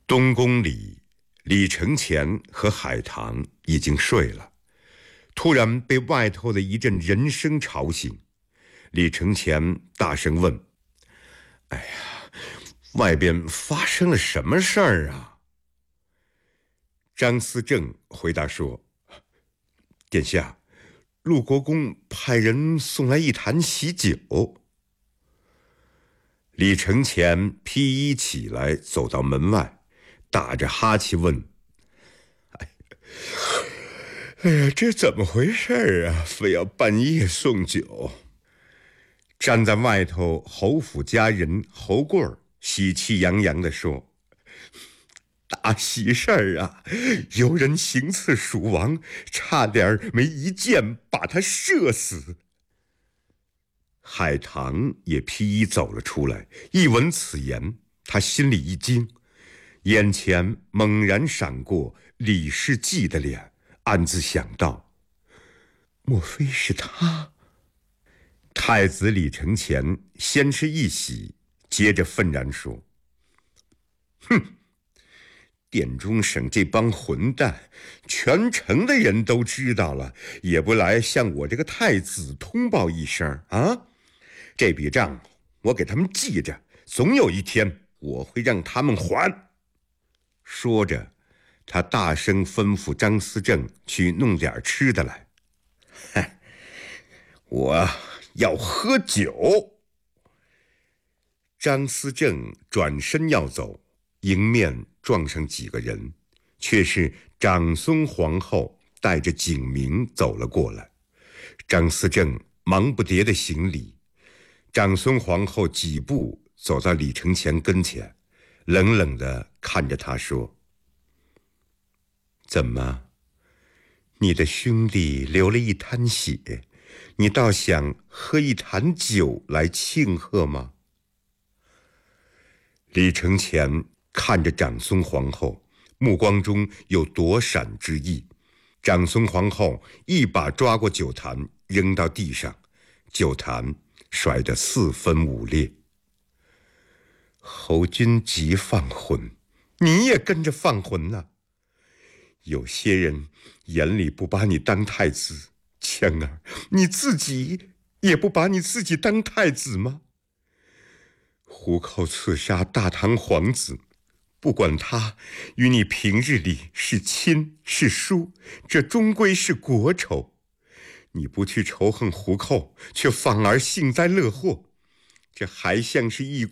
东宫里，李承乾和海棠已经睡了，突然被外头的一阵人声吵醒。李承乾大声问：“哎呀，外边发生了什么事儿啊？”张思正回答说：“殿下，陆国公派人送来一坛喜酒。”李承乾披衣起来，走到门外，打着哈欠问：“哎呀，这怎么回事啊？非要半夜送酒？”站在外头，侯府家人侯贵儿喜气洋洋地说：“大喜事儿啊！有人行刺蜀王，差点没一箭把他射死。”海棠也披衣走了出来，一闻此言，他心里一惊，眼前猛然闪过李世继的脸，暗自想到：莫非是他？太子李承乾先是一喜，接着愤然说：“哼！殿中省这帮混蛋，全城的人都知道了，也不来向我这个太子通报一声啊！这笔账我给他们记着，总有一天我会让他们还。”说着，他大声吩咐张思正去弄点吃的来。我要喝酒。张思正转身要走，迎面撞上几个人，却是长孙皇后带着景明走了过来。张思正忙不迭地行礼，长孙皇后几步走到李承乾跟前，冷冷地看着他说：“怎么，你的兄弟流了一滩血，你倒想喝一坛酒来庆贺吗？”李承乾看着长孙皇后，目光中有躲闪之意。长孙皇后一把抓过酒坛，扔到地上，酒坛摔得四分五裂。侯君急放魂，你也跟着放魂了。有些人眼里不把你当太子，谦儿，你自己也不把你自己当太子吗？虎口刺杀大唐皇子，不管他与你平日里是亲是疏，这终归是国仇。你不去仇恨虎口，却反而幸灾乐祸，这还像是一